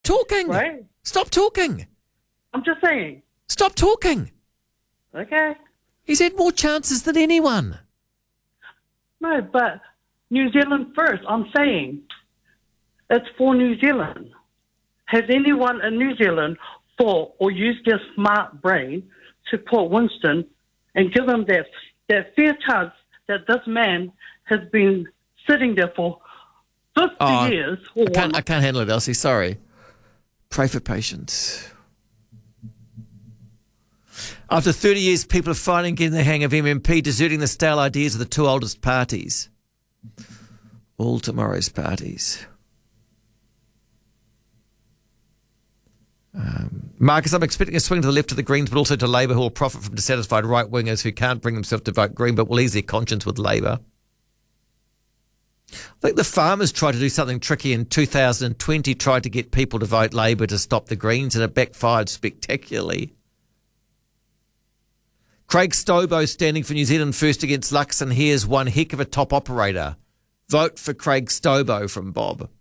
talking. Right? Stop talking. I'm just saying. Stop talking. Okay. He's had more chances than anyone. No, but New Zealand first. I'm saying it's for New Zealand. Has anyone in New Zealand thought or used their smart brain to put Winston and give him that fair chance that this man has been sitting there for 50 years? I can't handle it, Elsie. Sorry. Pray for patience. After 30 years, people are finally getting the hang of MMP, deserting the stale ideas of the two oldest parties. All tomorrow's parties. Marcus, I'm expecting a swing to the left of the Greens, but also to Labour, who will profit from dissatisfied right-wingers who can't bring themselves to vote Green, but will ease their conscience with Labour. I think the Farmers tried to do something tricky in 2020, tried to get people to vote Labour to stop the Greens, and it backfired spectacularly. Craig Stobo standing for New Zealand First against Luxon. Here's one heck of a top operator. Vote for Craig Stobo from Bob.